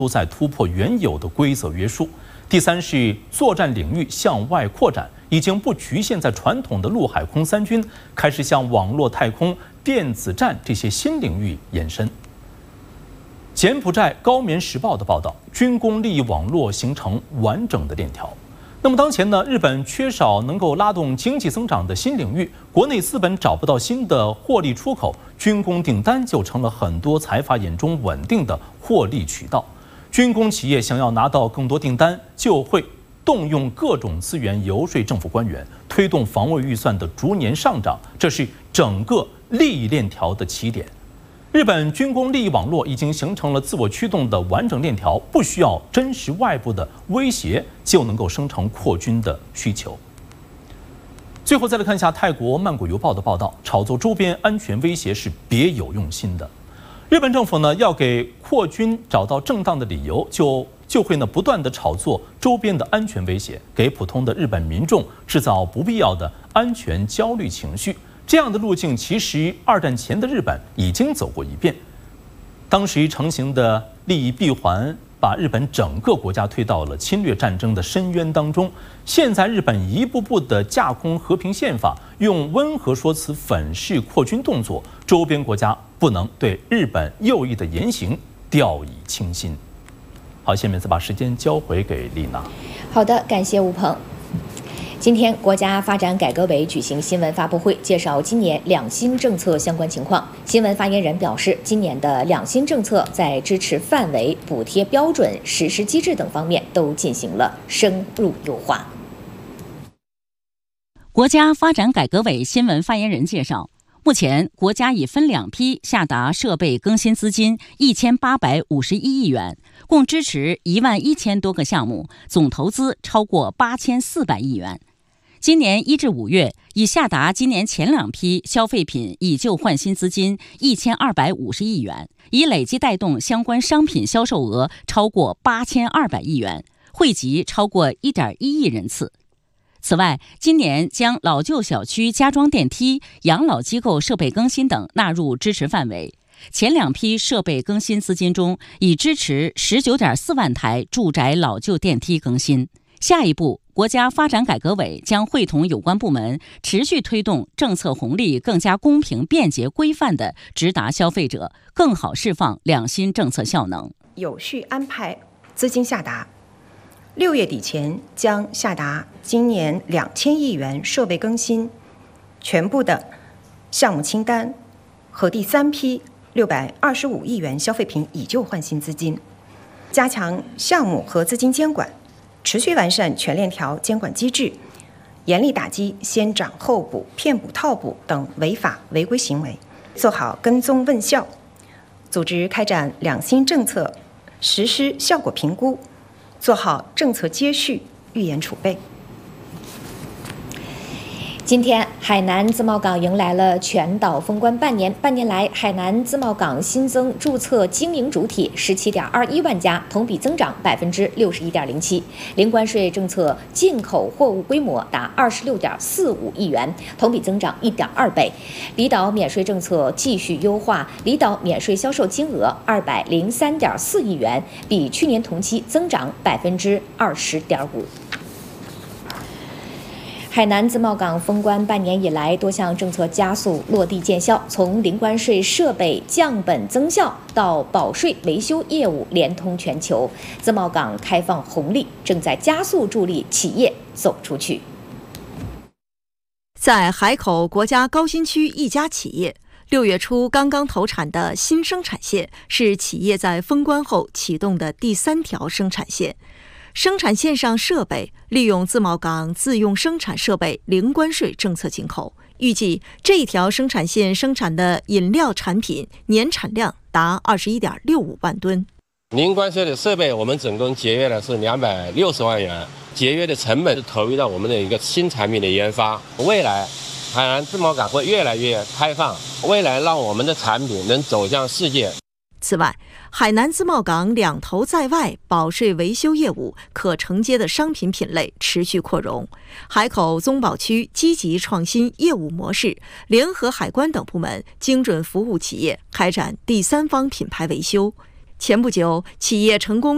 都在突破原有的规则约束。第三是作战领域向外扩展，已经不局限在传统的陆海空三军，开始向网络、太空、电子战这些新领域延伸。柬埔寨高棉时报的报道，军工利益网络形成完整的链条。那么当前呢，日本缺少能够拉动经济增长的新领域，国内资本找不到新的获利出口，军工订单就成了很多财阀眼中稳定的获利渠道。军工企业想要拿到更多订单，就会动用各种资源游说政府官员，推动防卫预算的逐年上涨，这是整个利益链条的起点。日本军工利益网络已经形成了自我驱动的完整链条，不需要真实外部的威胁就能够生成扩军的需求。最后再来看一下泰国曼谷邮报的报道，炒作周边安全威胁是别有用心的。日本政府呢要给扩军找到正当的理由，就会不断的炒作周边的安全威胁，给普通的日本民众制造不必要的安全焦虑情绪。这样的路径其实二战前的日本已经走过一遍，当时成型的利益闭环把日本整个国家推到了侵略战争的深渊当中。现在日本一步步的架空和平宪法，用温和说辞粉饰扩军动作，周边国家不能对日本右翼的言行掉以轻心。好，下面再把时间交回给丽娜。 好的，感谢吴鹏。今天，国家发展改革委举行新闻发布会，介绍今年两新政策相关情况。新闻发言人表示，今年的两新政策在支持范围、补贴标准、实施机制等方面都进行了深入优化。 国家发展改革委新闻发言人介绍，目前国家已分两批下达设备更新资金1851亿元，共支持11000多个项目，总投资超过8400亿元。今年1至5月，已下达今年前两批消费品以旧换新资金1250亿元，已累计带动相关商品销售额超过8200亿元，惠及超过1.1亿人次。此外，今年将老旧小区加装电梯、养老机构设备更新等纳入支持范围。前两批设备更新资金中，已支持19.4万台住宅老旧电梯更新。下一步，国家发展改革委将会同有关部门，持续推动政策红利更加公平、便捷、规范地直达消费者，更好释放两新政策效能， 有序安排资金下达。6月底前将下达今年2000亿元设备更新全部的项目清单和第三批625亿元消费品以旧换新资金，加强项目和资金监管，持续完善全链条监管机制，严厉打击先涨后补、骗补套补等违法违规行为，做好跟踪问效，组织开展两新政策实施效果评估，做好政策接续、预研储备。 今天，海南自贸港迎来了全岛封关半年。半年来，海南自贸港新增注册经营主体17.21万家，同比增长61.07%。零关税政策进口货物规模达26.45亿元，同比增长1.2倍。离岛免税政策继续优化，离岛免税销售金额203.4亿元，比去年同期增长20.5%。海南自贸港封关半年以来，多项政策加速落地见效，从零关税设备降本增效到保税维修业务连通全球，自贸港开放红利正在加速助力企业走出去。 在海口国家高新区一家企业，6月初刚刚投产的新生产线是企业在封关后启动的第3条生产线。生产线上设备利用自贸港自用生产设备零关税政策进口，预计这一条生产线生产的饮料产品年产量达21.65万吨。 零关税的设备，我们总共节约的是260万元，节约的成本是投入到我们的一个新产品的研发。未来，海南自贸港会越来越开放，未来让我们的产品能走向世界。 此外，海南自贸港两头在外保税维修业务可承接的商品品类持续扩容。海口综保区积极创新业务模式，联合海关等部门精准服务企业开展第三方品牌维修。前不久，企业成功